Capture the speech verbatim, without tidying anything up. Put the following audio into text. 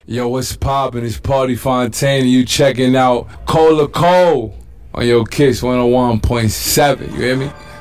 Yo, what's poppin'? It's Party Fontaine, and you checking out Cola Cole on your Kiss one oh one point seven. You hear me?